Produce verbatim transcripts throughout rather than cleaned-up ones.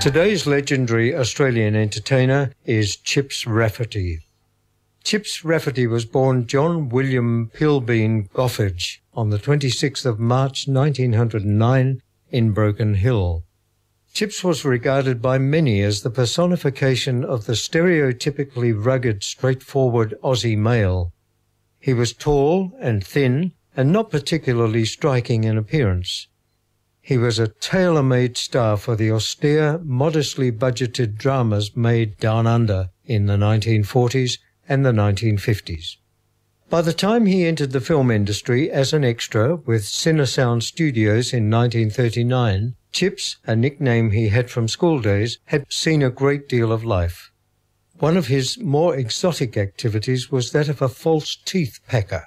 Today's legendary Australian entertainer is Chips Rafferty. Chips Rafferty was born John William Pilbeam Goffridge on the twenty-sixth of March nineteen oh nine in Broken Hill. Chips was regarded by many as the personification of the stereotypically rugged, straightforward Aussie male. He was tall and thin and not particularly striking in appearance. He was a tailor-made star for the austere, modestly budgeted dramas made down under in the nineteen forties and the nineteen fifties. By the time he entered the film industry as an extra with Cinesound Studios in nineteen thirty-nine, Chips, a nickname he had from school days, had seen a great deal of life. One of his more exotic activities was that of a false teeth packer.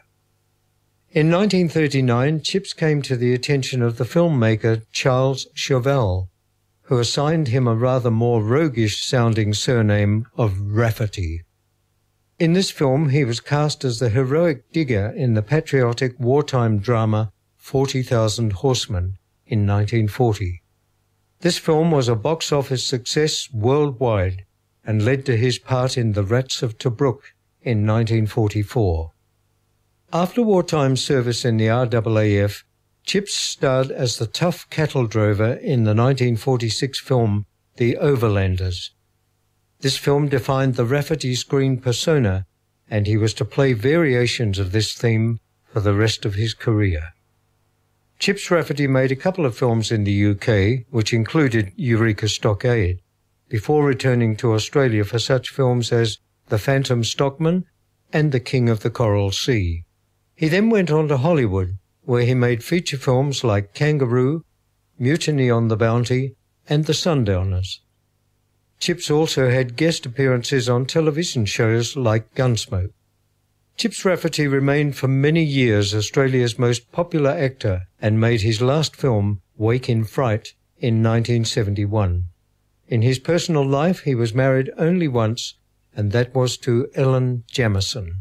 In nineteen thirty-nine, Chips came to the attention of the filmmaker Charles Chauvel, who assigned him a rather more roguish-sounding surname of Rafferty. In this film, he was cast as the heroic digger in the patriotic wartime drama forty thousand Horsemen in nineteen forty. This film was a box office success worldwide and led to his part in The Rats of Tobruk in nineteen forty-four. After wartime service in the R A A F, Chips starred as the tough cattle drover in the nineteen forty-six film The Overlanders. This film defined the Rafferty screen persona, and he was to play variations of this theme for the rest of his career. Chips Rafferty made a couple of films in the U K, which included Eureka Stockade, before returning to Australia for such films as The Phantom Stockman and The King of the Coral Sea. He then went on to Hollywood, where he made feature films like Kangaroo, Mutiny on the Bounty, and The Sundowners. Chips also had guest appearances on television shows like Gunsmoke. Chips Rafferty remained for many years Australia's most popular actor and made his last film, Wake in Fright, in nineteen seventy-one. In his personal life, he was married only once, and that was to Ellen Jamieson.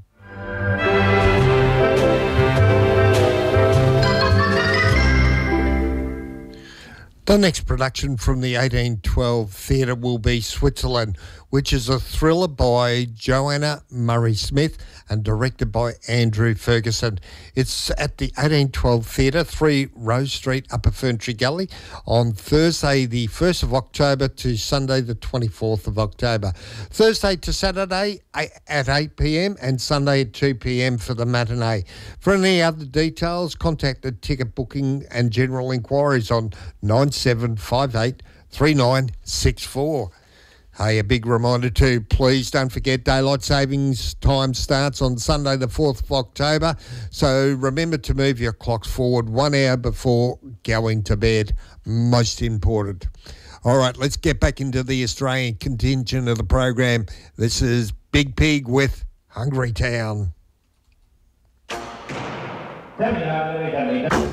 The next production from the eighteen twelve Theatre will be Switzerland, which is a thriller by Joanna Murray-Smith and directed by Andrew Ferguson. It's at the eighteen twelve Theatre, three Rose Street, Upper Ferntree Gully, on Thursday the first of October to Sunday the twenty-fourth of October. Thursday to Saturday at eight p m and Sunday at two p m for the matinee. For any other details, contact the ticket booking and general inquiries on nine seven five eight three nine six four. Hey, a big reminder too, please don't forget daylight savings time starts on Sunday the fourth of October, so remember to move your clocks forward one hour before going to bed. Most important. All right, let's get back into the Australian contingent of the program. This is Big Pig with Hungry Town. W W W